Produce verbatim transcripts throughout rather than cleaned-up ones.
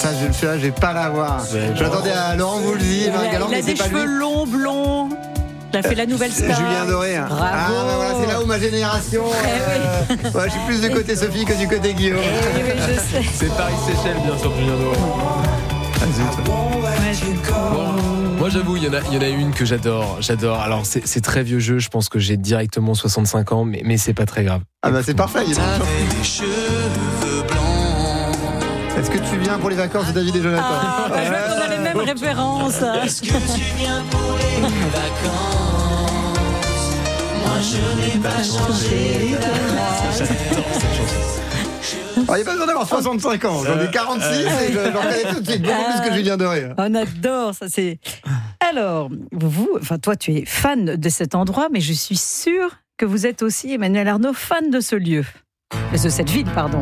ça, je, celui-là, je vais pas l'avoir. Ouais, J'attendais à Laurent Voulzy, Marie Galland, Il a mais c'est des pas cheveux lui. longs, blonds. Il a fait la nouvelle star. Julien Doré. Bravo. Ah, bah voilà, c'est là où ma génération. Eh euh, ouais, je suis plus du côté Sophie que du côté Guillaume. Eh oui, je sais. C'est Paris-Séchelles, bien sûr, Julien Doré. Ah, zut. Bon, moi j'avoue, il y en a, il y en a une que j'adore, j'adore. Alors c'est, c'est très vieux jeu, je pense que j'ai directement soixante-cinq ans, mais, mais c'est pas très grave. Ah bah c'est parfait. Il y a une chance. Des cheveux blancs. Est-ce que tu viens pour les vacances de David et Jonathan? Ah, bah, je vois qu'on a les mêmes références. Est-ce que tu viens pour les vacances? Moi je n'ai pas changé J'adore cette chanson. Alors, il n'y a pas besoin d'avoir soixante-cinq ans. J'en ai quarante-six et je- j'en connais tout de suite, beaucoup plus que Julien Doré. On adore ça. C'est. Alors, vous, enfin toi, tu es fan de cet endroit, mais je suis sûre que vous êtes aussi, Emmanuel Arnaud, fan de ce lieu, de cette ville, pardon.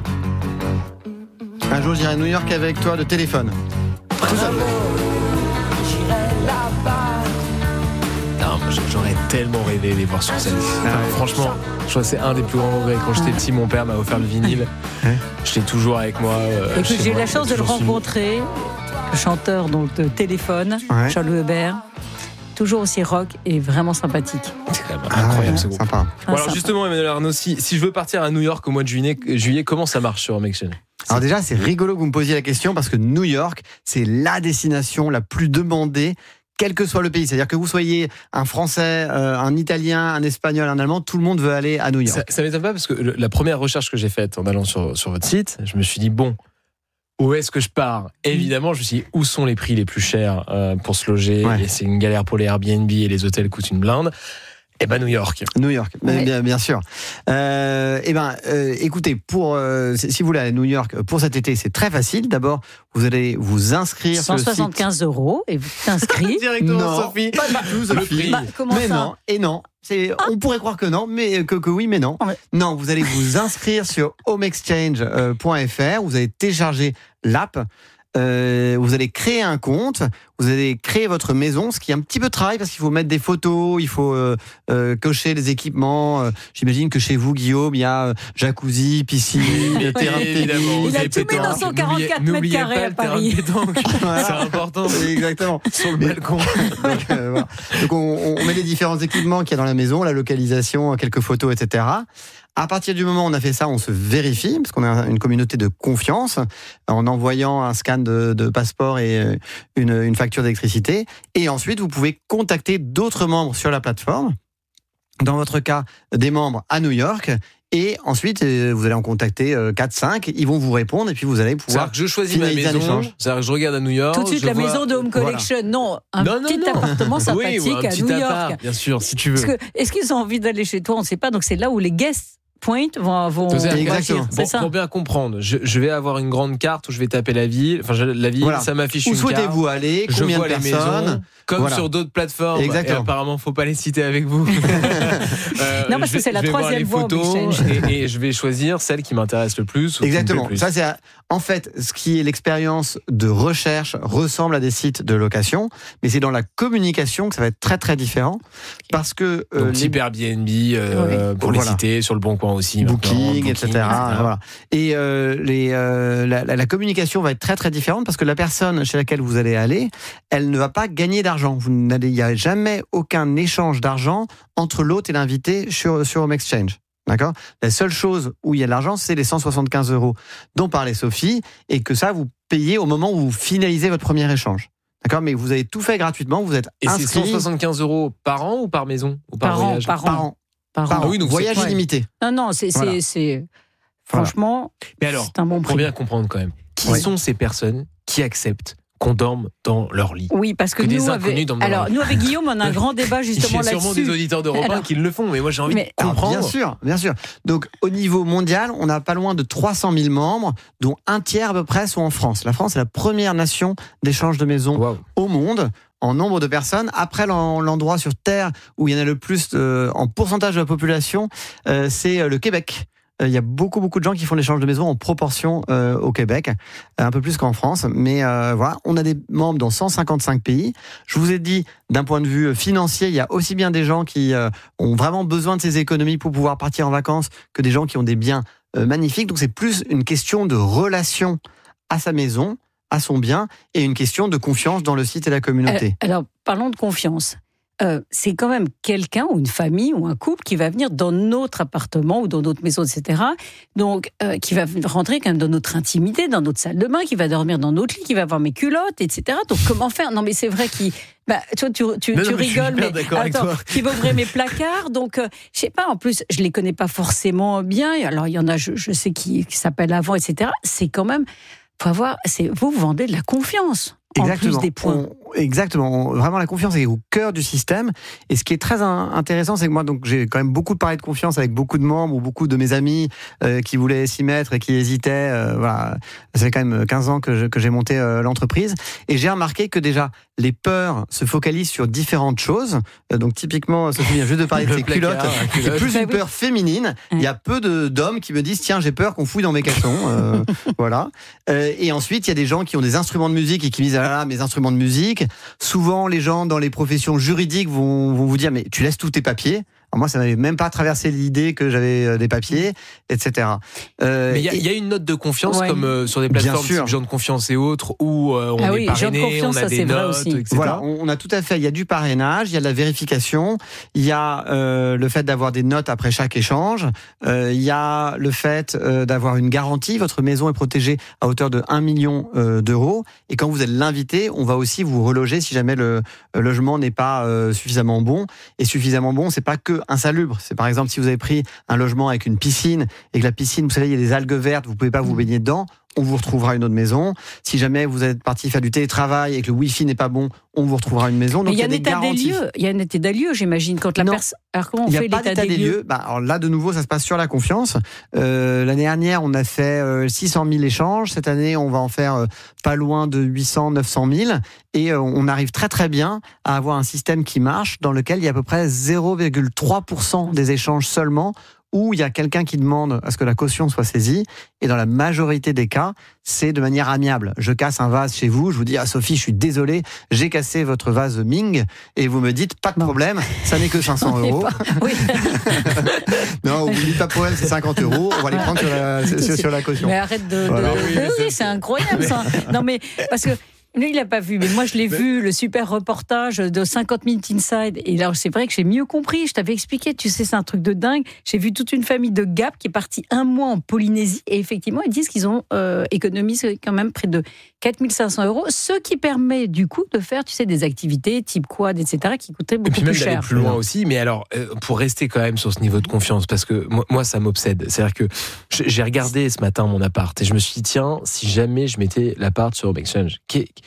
Un jour, j'irai à New York avec toi de téléphone. Tout seul. Non, moi, j'aurais tellement rêvé de les voir sur scène. Ah ouais. Franchement, je crois que c'est un des plus grands regrets. Quand j'étais petit, mon père m'a offert le vinyle. Ouais. Je l'ai toujours avec moi. euh, Et que chez j'ai eu moi. la chance de le Toujours suivi. rencontrer, le chanteur donc de téléphone, Ouais. Charles Weber, toujours aussi rock et vraiment sympathique. C'est quand même Ah incroyable ouais, ce groupe. sympa. Ah, Bon, alors sympa. justement, Emmanuel Arnaud, si, si je veux partir à New York au mois de juillet, juillet comment ça marche sur Omexion? Alors déjà, c'est rigolo que vous me posiez la question parce que New York, c'est la destination la plus demandée, quel que soit le pays. C'est-à-dire que vous soyez un Français, euh, un Italien, un Espagnol, un Allemand, tout le monde veut aller à New York. Ça, ça m'étonne pas parce que le- la première recherche que j'ai faite en allant sur, sur votre site, je me suis dit, bon, où est-ce que je pars? Évidemment, je me suis dit, où sont les prix les plus chers euh, pour se loger? Ouais. Et c'est une galère pour les Airbnb et les hôtels coûtent une blinde. Eh ben New York. New York, Ouais. bien, bien sûr. Euh, eh ben, euh, écoutez, pour euh, si vous voulez aller à New York pour cet été, c'est très facile. D'abord, vous allez vous inscrire sur cent le site. soixante-quinze euros et vous t'inscris. Directement, Non, Sophie. pas du tout, Le Sophie. prix. Bah, comment mais ça non, et non. C'est, on pourrait croire que non, mais que, que oui, mais non. Ouais. Non, vous allez vous inscrire sur homexchange point f r. Vous allez télécharger l'app. Euh, vous allez créer un compte, vous allez créer votre maison, ce qui est un petit peu de travail parce qu'il faut mettre des photos, il faut euh, euh, cocher les équipements. Euh, j'imagine que chez vous, Guillaume, il y a euh, jacuzzi, piscine, terrain de Évidemment. tennis. Il a Et tout mis pétanque. dans son quarante-quatre N'oubliez- mètres n'oubliez carrés pas à le terrain Paris. de pétanque. Voilà. C'est important. Exactement. Sur le balcon. Donc, euh, voilà. Donc on, on met les différents équipements qu'il y a dans la maison, la localisation, quelques photos, et cetera. À partir du moment où on a fait ça, on se vérifie, parce qu'on a une communauté de confiance, en envoyant un scan de, de passeport et une, une facture d'électricité. Et ensuite, vous pouvez contacter d'autres membres sur la plateforme. Dans votre cas, des membres à New York. Et ensuite, euh, vous allez en contacter euh, quatre cinq. Ils vont vous répondre et puis vous allez pouvoir... C'est-à-dire que je choisis ma finaliser un maison, échange. c'est-à-dire que je regarde à New York. Tout de suite, je la vois- maison de Home Voilà. Collection. Non, un Non, non, petit non. appartement Oui, sympathique ou un à petit New appart, York. bien sûr, si tu veux. Parce que, est-ce qu'ils ont envie d'aller chez toi? On ne sait pas. Donc, c'est là où les guest points vont, vont C'est ça. Exactement. agir. C'est Bon, ça. pour bien comprendre, je, je vais avoir une grande carte où je vais taper la ville. Enfin, je- la ville, Voilà. ça m'affiche Où une carte. souhaitez-vous aller? Je Combien vois de les personnes? maisons, comme Voilà. sur d'autres plateformes. Exactement. Et apparemment, faut pas les citer avec vous. Euh, Non, parce je que vais- c'est la je vais voir troisième les voie, photos Omeexchange. et, et je vais choisir celle qui m'intéresse le plus. Ou qui me plaît Exactement. le plus. Ça, c'est en fait ce qui est l'expérience de recherche ressemble à des sites de location, mais c'est dans la communication que ça va être très très différent parce que euh, Donc, type Airbnb, euh, pour Voilà. les citer, sur le Bon Coin aussi. Booking, maintenant, et Booking, cetera. Voilà. Et euh, les, euh, la, la- la communication va être très très différente parce que la personne chez laquelle vous allez aller, elle ne va pas gagner d'argent. Vous n'allez, il n'y a jamais aucun échange d'argent entre l'hôte et l'invité sur sur Homexchange. D'accord. La seule chose où il y a de l'argent, c'est les cent soixante-quinze euros dont parlait Sophie, et que ça vous payez au moment où vous finalisez votre premier échange. D'accord. Mais vous avez tout fait gratuitement. Vous êtes Et c'est inscrit cent soixante-quinze euros par an ou par maison ou par, Par an, voyage par par an. an. Par Par an. an. Ah oui, donc Voyage c'est- ouais. illimité. Non, non, c'est, c'est, Voilà. c'est- Voilà. franchement, Mais alors, c'est un bon pour prix. bien comprendre quand même, qui Oui. sont ces personnes qui acceptent qu'on dorme dans leur lit? Oui, parce que, que des nous, inconnus avec, dorment dans alors leur- nous avec Guillaume, on a un grand débat Il y justement a sûrement là-dessus. des auditeurs d'Europe un Alors- qui le font, mais moi j'ai envie Mais- de Alors, comprendre. bien sûr, bien sûr. Donc, au niveau mondial, on a pas loin de trois cent mille membres, dont un tiers à peu près sont en France. La France est la première nation d'échange de maisons Waouh. au monde en nombre de personnes. Après, l'en- l'endroit sur Terre où il y en a le plus euh, en pourcentage de la population, euh, c'est euh, le Québec. Euh, Il y a beaucoup, beaucoup de gens qui font l'échange de maisons en proportion euh, au Québec, un peu plus qu'en France. Mais euh, voilà, on a des membres dans cent cinquante-cinq pays. Je vous ai dit, d'un point de vue financier, il y a aussi bien des gens qui euh, ont vraiment besoin de ces économies pour pouvoir partir en vacances que des gens qui ont des biens euh, magnifiques. Donc c'est plus une question de relation à sa maison à son bien et une question de confiance dans le site et la communauté. Euh, alors, parlons de confiance. Euh, c'est quand même quelqu'un ou une famille ou un couple qui va venir dans notre appartement ou dans notre maison, et cetera. Donc, euh, qui va rentrer quand même dans notre intimité, dans notre salle de bain, qui va dormir dans notre lit, qui va voir mes culottes, et cetera. Donc, comment faire ? Non, mais c'est vrai qu'il... Bah, toi, tu, tu, non, tu non, rigoles, mais, mais attends, qui va ouvrir mes placards. Donc, euh, je sais pas, en plus, je les connais pas forcément bien. Alors, il y en a, je, je sais qui, qui s'appellent avant, et cetera. C'est quand même... Faut avoir, c'est, vous vendez de la confiance. Exactement. En plus des points. On, exactement. On, vraiment, la confiance est au cœur du système. Et ce qui est très un, intéressant, c'est que moi, donc, j'ai quand même beaucoup parlé de confiance avec beaucoup de membres ou beaucoup de mes amis euh, qui voulaient s'y mettre et qui hésitaient. Euh, voilà. Ça fait quand même quinze ans que, je, que j'ai monté euh, l'entreprise. Et j'ai remarqué que déjà, les peurs se focalisent sur différentes choses. Euh, donc, typiquement, Sophie vient juste de parler de ses culottes. C'est plus une peur féminine. Il y a peu de, d'hommes qui me disent, tiens, j'ai peur qu'on fouille dans mes caleçons. Euh, voilà. Euh, et ensuite, il y a des gens qui ont des instruments de musique et qui me disent, ah là, mes instruments de musique. Souvent, les gens dans les professions juridiques vont, vont vous dire, mais tu laisses tous tes papiers. Alors moi, ça m'avait même pas traversé l'idée que j'avais des papiers, et cetera. Euh, mais il y, y a une note de confiance, ouais. comme euh, sur des plateformes type Gens de confiance et autres, où euh, on ah est oui, parrainé, confiance, on a ça, des notes, aussi. et cetera. Voilà, on a tout à fait. Il y a du parrainage, il y a de la vérification, il y a euh, le fait d'avoir des notes après chaque échange, euh, il y a le fait euh, d'avoir une garantie. Votre maison est protégée à hauteur de un million euh, d'euros. Et quand vous êtes l'invité, on va aussi vous reloger si jamais le euh, logement n'est pas euh, suffisamment bon. Et suffisamment bon, c'est pas que insalubre. C'est par exemple si vous avez pris un logement avec une piscine et que la piscine, vous savez, il y a des algues vertes, vous pouvez pas vous baigner dedans. On vous retrouvera une autre maison. Si jamais vous êtes parti faire du télétravail et que le Wi-Fi n'est pas bon, on vous retrouvera une maison. Donc il y a, il y a des garanties. Des lieux. Il y a un état des lieux, j'imagine, quand la personne. Alors comment on fait l'état des lieux ? Il n'y a pas d'état des lieux. Bah, alors là, de nouveau, ça se passe sur la confiance. Euh, l'année dernière, on a fait euh, six cent mille échanges. Cette année, on va en faire euh, pas loin de huit cents, neuf cent mille. Et euh, on arrive très très bien à avoir un système qui marche, dans lequel il y a à peu près zéro virgule trois pour cent des échanges seulement où il y a quelqu'un qui demande à ce que la caution soit saisie, et dans la majorité des cas, c'est de manière amiable. Je casse un vase chez vous, je vous dis, ah Sophie, je suis désolé, j'ai cassé votre vase Ming, et vous me dites, pas de non. problème, ça n'est que cinq cents euros. Oui. Non, vous me dites pas de problème, c'est cinquante euros, on va les prendre sur la, sur, sur la caution. Mais arrête de... Voilà. de, de, de oui, c'est incroyable ça. Non mais, parce que lui, il n'a pas vu, mais moi, je l'ai mais... vu, le super reportage de cinquante minutes Inside. Et là, c'est vrai que j'ai mieux compris. Je t'avais expliqué, tu sais, c'est un truc de dingue. J'ai vu toute une famille de Gap qui est partie un mois en Polynésie. Et effectivement, ils disent qu'ils ont euh, économisé quand même près de quatre mille cinq cents euros, ce qui permet du coup de faire, tu sais, des activités type quad, et cetera, qui coûtaient beaucoup plus cher. Et puis même d'aller plus loin aussi. Mais alors, euh, pour rester quand même sur ce niveau de confiance, parce que moi, moi ça m'obsède. C'est-à-dire que j'ai regardé ce matin mon appart et je me suis dit, tiens, si jamais je mettais l'appart sur Home Exchange,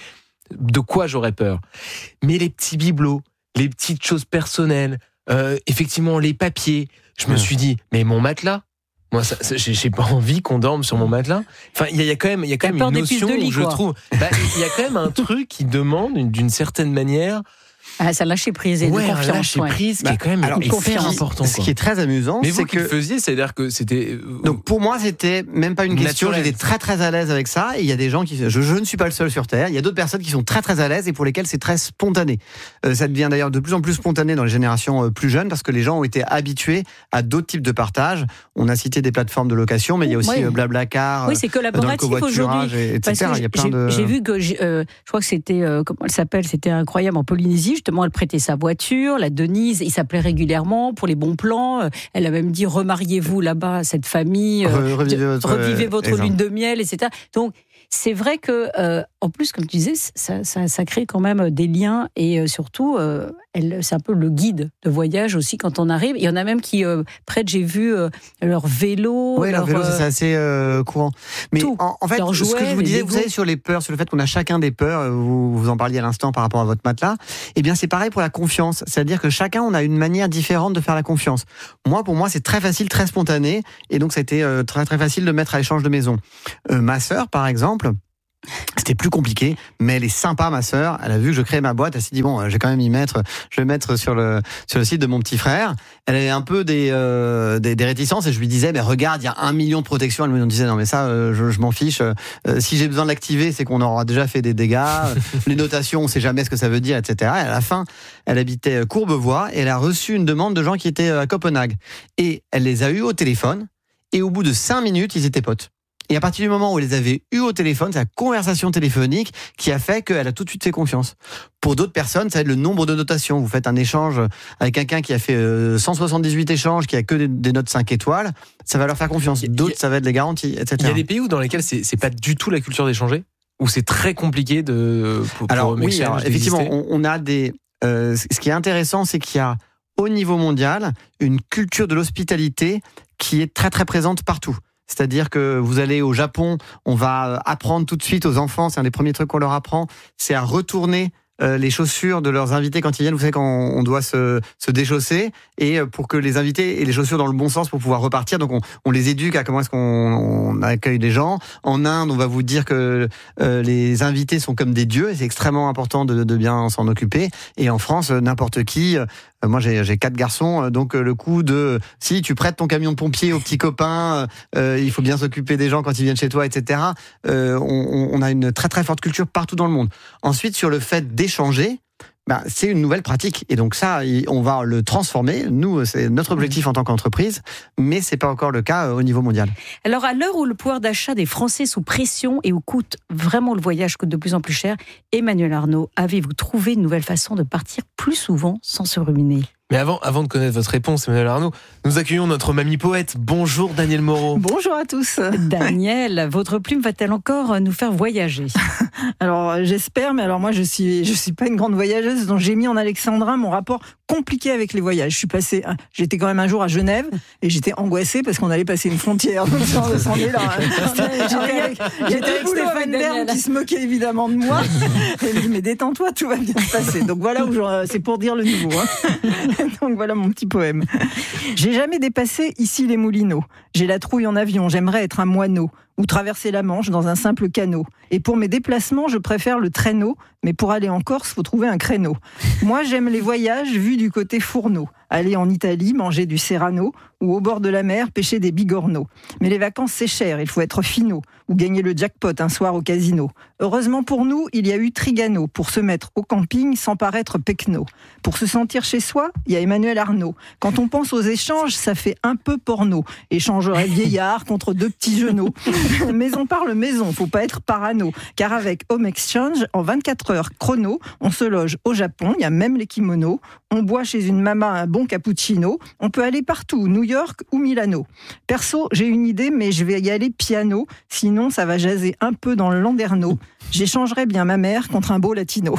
de quoi j'aurais peur ? Mais les petits bibelots, les petites choses personnelles, euh, effectivement les papiers, je me ouais. suis dit, mais mon matelas, moi, ça, ça, j'ai, j'ai pas envie qu'on dorme sur mon matelas. Enfin, il y, y a quand même, il y a quand même une notion lit, où je quoi. trouve, bah, il y a quand même un truc qui demande une, d'une certaine manière. Ah, ça lâcher prise et ouais, de confiance. lâcher ouais. prise, bah, qui est quand même alors, hyper important. Ce quoi. qui est très amusant, mais c'est vous que qui le faisiez, c'est-à-dire que c'était. Donc pour moi, c'était même pas une question. Naturel. J'étais très très à l'aise avec ça. Et il y a des gens qui, je, je ne suis pas le seul sur terre. Il y a d'autres personnes qui sont très très à l'aise et pour lesquelles c'est très spontané. Euh, ça devient d'ailleurs de plus en plus spontané dans les générations euh, plus jeunes parce que les gens ont été habitués à d'autres types de partage. On a cité des plateformes de location, mais il y a aussi oui. euh, Blablacar. Oui, c'est collaboratif aujourd'hui. Et, et cetera. Il y a plein j'ai, de. J'ai vu que, euh, je crois que c'était, euh, comment elle s'appelle, c'était incroyable en Polynésie. Justement, elle prêtait sa voiture, la Denise, il s'appelait régulièrement pour les bons plans. Elle a même dit remariez-vous là-bas, cette famille, Re, revivez votre, revivez votre exemple. lune de miel, et cetera. Donc c'est vrai que, euh, en plus, comme tu disais, ça, ça, ça crée quand même des liens et euh, surtout, euh, elle, c'est un peu le guide de voyage aussi quand on arrive. Il y en a même qui euh, prêtent, j'ai vu euh, leur vélo. Oui, leur, leur vélo, euh, c'est assez euh, courant. Mais tout, en, en fait, jouets, ce que je vous disais, Lego. Vous savez, sur les peurs, sur le fait qu'on a chacun des peurs, vous, vous en parliez à l'instant par rapport à votre matelas, eh bien, c'est pareil pour la confiance. C'est-à-dire que chacun, on a une manière différente de faire la confiance. Moi, pour moi, c'est très facile, très spontané. Et donc, ça a été euh, très, très facile de mettre à l'échange de maison. Euh, ma sœur, par exemple, c'était plus compliqué, mais elle est sympa, ma sœur. Elle a vu que je créais ma boîte, elle s'est dit bon, je vais quand même y mettre, je vais mettre sur le sur le site de mon petit frère. Elle avait un peu des euh, des, des réticences et je lui disais mais regarde, il y a un million de protections. Elle me disait non mais ça, euh, je, je m'en fiche. Euh, si j'ai besoin de l'activer, c'est qu'on aura déjà fait des dégâts. Les notations, on sait jamais ce que ça veut dire, et cetera. Et à la fin, elle habitait Courbevoie et elle a reçu une demande de gens qui étaient à Copenhague et elle les a eus au téléphone et au bout de cinq minutes, ils étaient potes. Et à partir du moment où elle les avait eus au téléphone, c'est la conversation téléphonique qui a fait qu'elle a tout de suite fait confiance. Pour d'autres personnes, ça va être le nombre de notations. Vous faites un échange avec quelqu'un qui a fait cent soixante-dix-huit échanges, qui a que des, des notes cinq étoiles, ça va leur faire confiance. D'autres, ça va être les garanties, et cetera. Il y a des pays où dans lesquels c'est, c'est pas du tout la culture d'échanger, où c'est très compliqué de. Pour, alors pour oui, alors, effectivement, on, on a des. Euh, ce qui est intéressant, c'est qu'il y a au niveau mondial une culture de l'hospitalité qui est très très présente partout. C'est-à-dire que vous allez au Japon, on va apprendre tout de suite aux enfants, c'est un des premiers trucs qu'on leur apprend, c'est à retourner euh, les chaussures de leurs invités quand ils viennent. Vous savez, quand on doit se, se déchausser, et pour que les invités aient les chaussures dans le bon sens pour pouvoir repartir. Donc on, on les éduque à comment est-ce qu'on on accueille les gens. En Inde, on va vous dire que euh, les invités sont comme des dieux, et c'est extrêmement important de, de bien s'en occuper. Et en France, n'importe qui... Euh, moi, j'ai, j'ai quatre garçons, donc euh, le coup de si tu prêtes ton camion de pompier aux petits copains, euh, il faut bien s'occuper des gens quand ils viennent chez toi, et cetera. Euh, on, on a une très très forte culture partout dans le monde. Ensuite, sur le fait d'échanger, ben, c'est une nouvelle pratique, et donc ça, on va le transformer. Nous, c'est notre objectif en tant qu'entreprise, mais c'est pas encore le cas au niveau mondial. Alors, à l'heure où le pouvoir d'achat des Français est sous pression et où coûte vraiment le voyage coûte de plus en plus cher, Emmanuel Arnault, avez-vous trouvé une nouvelle façon de partir plus souvent sans se ruminer ? Mais avant, avant de connaître votre réponse, Emmanuel Arnault, nous accueillons notre mamie poète. Bonjour Daniel Moreau. Bonjour à tous. Daniel, votre plume va-t-elle encore nous faire voyager ? Alors j'espère, mais alors moi je suis je suis pas une grande voyageuse, donc j'ai mis en alexandrin mon rapport compliqué avec les voyages. Je suis passée, j'étais quand même un jour à Genève et j'étais angoissée parce qu'on allait passer une frontière. Donc c'en est là. J'étais avec, j'étais avec Stéphane Bern qui se moquait évidemment de moi. Et il me dit mais détends-toi, tout va bien se passer. Donc voilà, où je, c'est pour dire le niveau. Hein. Donc voilà mon petit poème. J'ai jamais dépassé ici les Moulineaux. J'ai la trouille en avion, j'aimerais être un moineau ou traverser la Manche dans un simple canot. Et pour mes déplacements, je préfère le traîneau, mais pour aller en Corse, faut trouver un créneau. Moi, j'aime les voyages vus du côté fourneau. Aller en Italie, manger du serrano, ou au bord de la mer, pêcher des bigorneaux. Mais les vacances, c'est cher, il faut être finot, ou gagner le jackpot un soir au casino. Heureusement pour nous, il y a eu Trigano, pour se mettre au camping sans paraître pecno. Pour se sentir chez soi, il y a Emmanuel Arnault. Quand on pense aux échanges, ça fait un peu porno. Échangerait vieillard contre deux petits genoux. Mais on parle maison, faut pas être parano. Car avec Home Exchange, en vingt-quatre heures chrono, on se loge au Japon, il y a même les kimonos. On boit chez une maman un bon cappuccino. On peut aller partout, New York ou Milano. Perso, j'ai une idée, mais je vais y aller piano. Sinon, ça va jaser un peu dans le landerneau. J'échangerais bien ma mère contre un beau latino.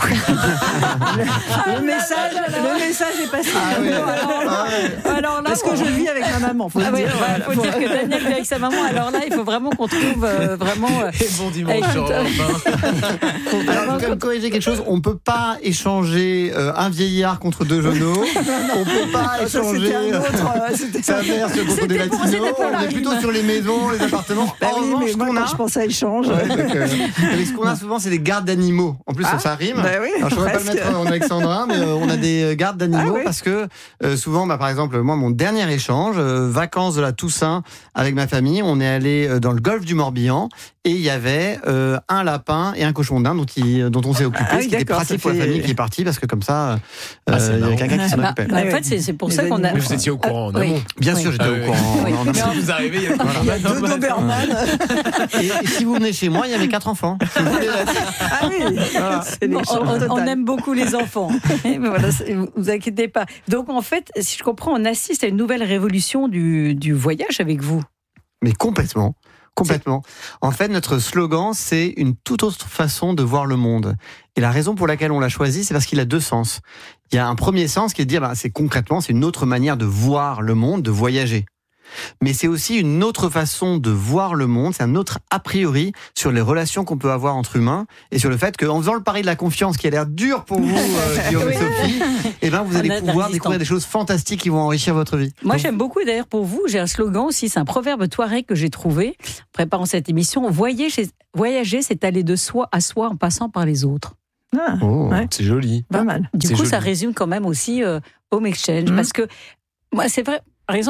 le, le, message, le message est passé. Ah oui. alors, là, alors là, Parce que je vis avec ma maman, faut ah le oui, dire. Il faut dire que Daniel vit avec sa maman. Alors là, il faut vraiment qu'on trouve euh, vraiment. Euh, Et bon dimanche sur Europe un. Alors, je vais quand même corriger quelque chose. On ne peut pas échanger euh, un vieillard contre deux genoux. On ne peut pas Ça, échanger c'était un euh, autre, euh, c'était- sa mère sur- contre des C'était pour- latinos. c'était pour la On est plutôt rime. sur les maisons, les appartements. Bah en oui, revanche, mais ce moi, qu'on quand a, je pense à échange. Ouais, donc, euh, mais ce qu'on a souvent, c'est des gardes d'animaux. En plus, Ah, ça rime. bah oui, Alors, je ne pourrais pas le presque. mettre en alexandrin, mais euh, on a des gardes d'animaux Ah oui. parce que euh, souvent, bah, par exemple, moi, mon dernier échange, euh, vacances de la Toussaint avec ma famille, on est allé euh, dans le golfe du Morbihan et il y avait euh, un lapin et un cochon d'Inde dont, il- dont on s'est occupé, Ah oui, ce qui était d'accord, pratique ça pour la fait- famille qui est partie parce que comme ça, euh, Ah, c'est il y avait marrant. quelqu'un qui s'en bah, occupait. bah, en Ouais. fait, c'est, c'est pour Les ça qu'on a. animaux. Mais vous étiez au courant en Oui. amont. Bien Oui. sûr, j'étais Ah au oui. courant. Oui. en amont. Ça vous arrivez, il y a Il y a deux Doberman. Et, et si vous venez chez moi, il y avait quatre enfants. Si vous voulez la- Ah oui, c'est Bon, l'échange on, on total. aime beaucoup les enfants. Mais voilà, c'est- vous vous inquiétez pas. Donc en fait, si je comprends, on assiste à une nouvelle révolution du, du voyage avec vous. Mais complètement. Complètement. En fait, notre slogan, c'est une toute autre façon de voir le monde. Et la raison pour laquelle on l'a choisi, c'est parce qu'il a deux sens. Il y a un premier sens qui est de dire, bah, c'est concrètement, c'est une autre manière de voir le monde, de voyager. Mais c'est aussi une autre façon de voir le monde, c'est un autre a priori sur les relations qu'on peut avoir entre humains et sur le fait qu'en faisant le pari de la confiance qui a l'air dur pour vous, euh, Guillaume et Sophie, eh ben, vous On allez a de la pouvoir résistance. découvrir des choses fantastiques qui vont enrichir votre vie. Moi, Donc, j'aime beaucoup, et d'ailleurs, pour vous, j'ai un slogan aussi, c'est un proverbe touareg que j'ai trouvé en préparant cette émission. Voyager, voyager, c'est aller de soi à soi en passant par les autres. Ah, Oh. ouais, C'est joli. pas mal. Du C'est coup, joli. ça résume quand même aussi euh, Home Exchange. Mhm. Parce que, moi, c'est vrai, par exemple,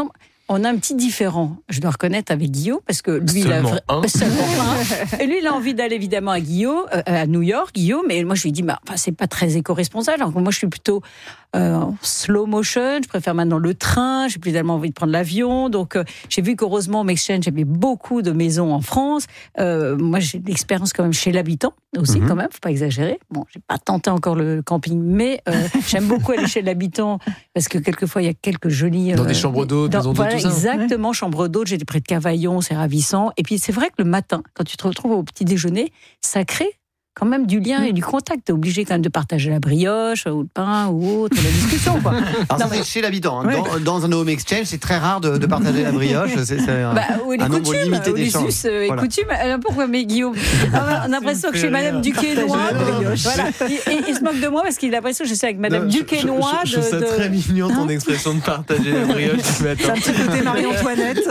On a un petit différent, je dois reconnaître, avec Guillaume, parce que lui, Seulement il a un. Seulement un. Et lui, il a envie d'aller évidemment à Guillaume, euh, à New York, Guillaume. Et moi, je lui dis, bah, enfin, c'est pas très éco-responsable. Alors que moi, je suis plutôt euh, en slow motion. Je préfère maintenant le train. J'ai plus tellement envie de prendre l'avion. Donc, euh, j'ai vu qu'heureusement, Home Exchange avait beaucoup de maisons en France. Euh, moi, j'ai de l'expérience quand même chez l'habitant aussi, Mhm. quand même. Faut pas exagérer. Bon, j'ai pas tenté encore le camping, mais euh, j'aime beaucoup aller chez l'habitant parce que quelquefois, il y a quelques jolies Dans euh, des chambres d'hôtes, dans- maisons d'hôtes, voilà, tout ça. exactement, chambre d'hôte, j'étais près de Cavaillon, c'est ravissant. Et puis c'est vrai que le matin, quand tu te retrouves au petit déjeuner, ça crée quand même du lien et du contact. T'es obligé quand même de partager la brioche ou le pain ou autre, la discussion, quoi. Alors Non, ça, mais- c'est chez l'habitant. hein. Ouais. Dans, dans un home exchange, c'est très rare de, de partager la brioche. C'est, c'est un, Bah, ou les un nombre coutumes, limité ou les d'échanges. us euh, et Voilà. coutumes. Alors pourquoi, mais Guillaume ah, on a l'impression que je suis Madame Duquesnoy. Partager la brioche. Voilà. Et, et il se moque de moi parce qu'il a l'impression que je suis avec Madame Non, je- Duquesnoy. Je, je, je trouve de, ça de- très mignon ton Hein expression de partager la brioche ce C'est matin. un petit côté Marie-Antoinette.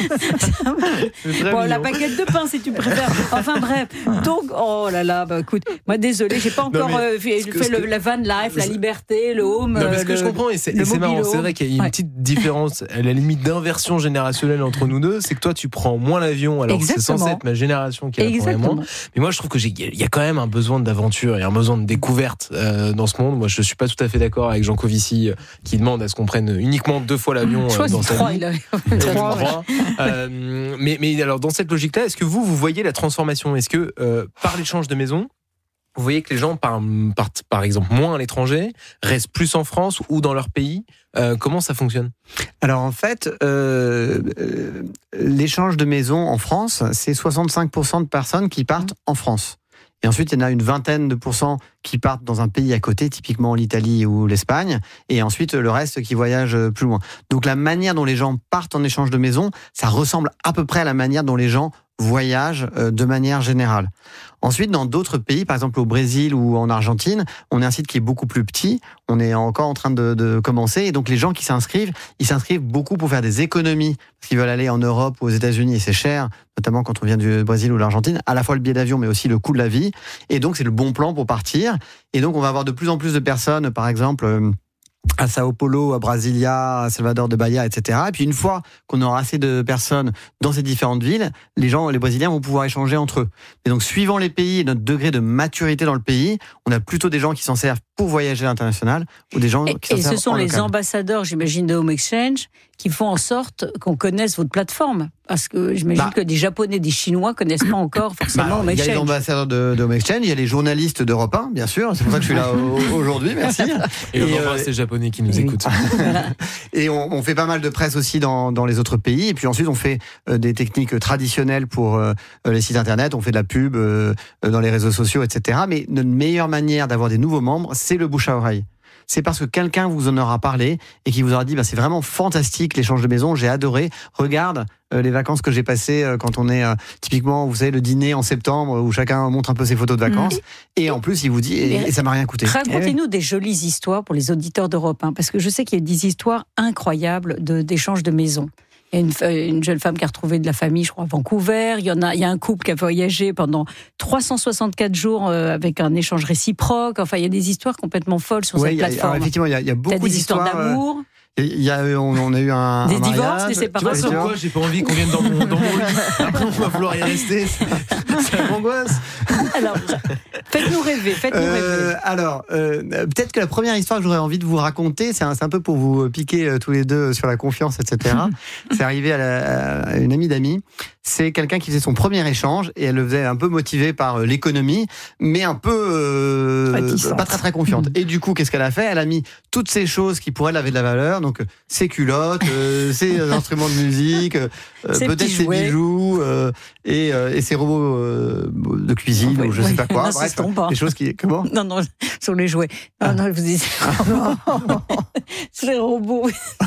C'est très Bon, mignon. la baguette de pain, si tu préfères. Enfin bref. Donc, oh là là, bah écoute, moi désolé, j'ai pas encore mais euh, fait, ce que- fait ce le, que- la van life, la liberté, le home. Non, mais ce que le- je comprends, et c'est, le et c'est marrant, mobile c'est home. vrai qu'il y a une Ouais. petite différence, à la limite d'inversion générationnelle entre nous deux, c'est que toi tu prends moins l'avion, alors que c'est Exactement. censé être ma génération qui la prendrait moins. Exactement. Mais moi je trouve que j'ai, il y a quand même un besoin d'aventure et un besoin de découverte euh, dans ce monde. Moi je suis pas tout à fait d'accord avec Jean Covici euh, qui demande à ce qu'on prenne uniquement deux fois l'avion Je euh, crois que dans c'est sa trois, vie. il a. Et Trois, ouais. trois. Euh, mais, mais alors dans cette logique-là, est-ce que vous vous voyez la transformation? Est-ce que euh, par l'échange de maisons, vous voyez que les gens partent, partent par exemple moins à l'étranger, restent plus en France ou dans leur pays? Euh, comment ça fonctionne? Alors en fait, euh, euh, l'échange de maisons en France, c'est soixante-cinq pour cent de personnes qui partent en France. Et ensuite, il y en a une vingtaine de pourcents qui partent dans un pays à côté, typiquement l'Italie ou l'Espagne, et ensuite le reste qui voyage plus loin. Donc la manière dont les gens partent en échange de maison, ça ressemble à peu près à la manière dont les gens voyagent euh, de manière générale. Ensuite, dans d'autres pays, par exemple au Brésil ou en Argentine, on est un site qui est beaucoup plus petit, on est encore en train de, de commencer, et donc les gens qui s'inscrivent, ils s'inscrivent beaucoup pour faire des économies, parce qu'ils veulent aller en Europe ou aux États-Unis, et c'est cher, notamment quand on vient du Brésil ou de l'Argentine, à la fois le billet d'avion, mais aussi le coût de la vie, et donc c'est le bon plan pour partir, et donc on va avoir de plus en plus de personnes, par exemple... euh, à Sao Paulo, à Brasilia, à Salvador de Bahia, et cetera. Et puis une fois qu'on aura assez de personnes dans ces différentes villes, les gens, les Brésiliens vont pouvoir échanger entre eux. Et donc, suivant les pays et notre degré de maturité dans le pays, on a plutôt des gens qui s'en servent pour voyager à l'international ou des gens Et, qui s'en et servent ce sont en les local. ambassadeurs, j'imagine, de Home Exchange qui font en sorte qu'on connaisse votre plateforme. Parce que j'imagine Bah. que des Japonais, des Chinois connaissent pas encore forcément Bah, Home il y a les Exchange. ambassadeurs de, de Home Exchange, il y a les journalistes d'Europe un, bien sûr. C'est pour ça que je suis là au- aujourd'hui, merci. Et, Et, on euh, embrasse les Japonais qui nous oui. écoutent. Et on, on fait pas mal de presse aussi dans, dans les autres pays. Et puis ensuite, on fait euh, des techniques traditionnelles pour euh, les sites internet. On fait de la pub euh, dans les réseaux sociaux, et cetera. Mais notre meilleure manière d'avoir des nouveaux membres, c'est le bouche à oreille. C'est parce que quelqu'un vous en aura parlé et qui vous aura dit bah, c'est vraiment fantastique l'échange de maison, j'ai adoré. Regarde euh, les vacances que j'ai passées euh, quand on est euh, typiquement, vous savez, le dîner en septembre où chacun montre un peu ses photos de vacances. Et en plus, il vous dit et, Mais- et ça m'a rien coûté. Racontez-nous des jolies histoires pour les auditeurs d'Europe un, parce que je sais qu'il y a des histoires incroyables de, d'échanges de maisons. Il y a une, f- une jeune femme qui a retrouvé de la famille, je crois, à Vancouver. Il y en a, il y a un couple qui a voyagé pendant trois cent soixante-quatre jours euh, avec un échange réciproque. Enfin, il y a des histoires complètement folles sur Ouais, cette il y a- plateforme. alors, effectivement, il y a, il y a T'as beaucoup des histoires d'histoires. euh, d'amour. Il y a, on, on a eu un, Des un divorces, mariage. des Tu vois séparations. sur quoi j'ai pas envie qu'on vienne dans mon, dans mon lit. Après on va vouloir y rester. Ça m'angoisse. Alors, faites-nous rêver, faites-nous Euh, rêver. alors, euh, peut-être que la première histoire que j'aurais envie de vous raconter, c'est un, c'est un peu pour vous piquer euh, tous les deux sur la confiance, et cetera. C'est arrivé à, la- à une amie d'amis. C'est quelqu'un qui faisait son premier échange et elle le faisait un peu motivée par euh, l'économie, mais un peu euh, Réticente. pas très très confiante. Et du coup, qu'est-ce qu'elle a fait? Elle a mis toutes ces choses qui pour elle avaient de la valeur, donc euh, ses culottes, euh, ses instruments de musique, euh, Ses peut-être petits ses jouets. bijoux euh, et, euh, et ses robots euh, de cuisine Oui, ou je oui. sais pas quoi. Bref, N'insistons pas. des choses qui comment? Non, non, sur les jouets. Non, non, vous dites. sur les robots.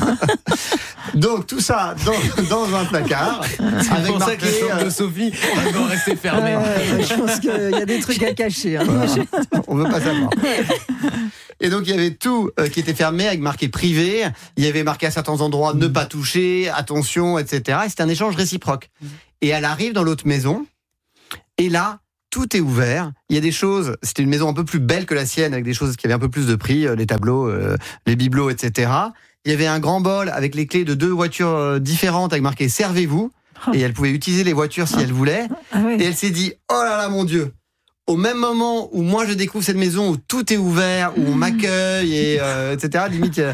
Donc tout ça dans, dans un placard C'est avec pour ça marqué que les portes euh, de Sophie elles vont rester fermées. Euh, je pense qu'il y a des trucs à cacher. hein. voilà. On veut pas savoir. Et donc il y avait tout euh, qui était fermé avec marqué privé. Il y avait marqué à certains endroits ne pas toucher, attention, et cetera. Et c'était un échange réciproque. Et elle arrive dans l'autre maison et là tout est ouvert. Il y a des choses. C'était une maison un peu plus belle que la sienne avec des choses qui avaient un peu plus de prix, euh, les tableaux, euh, les bibelots, et cetera. Il y avait un grand bol avec les clés de deux voitures différentes avec marqué servez-vous. Et elle pouvait utiliser les voitures si elle voulait. Ah ouais. Et elle s'est dit, oh là là, mon Dieu. Au même moment où moi je découvre cette maison où tout est ouvert, où on m'accueille, et, euh, et cetera. Limite, euh,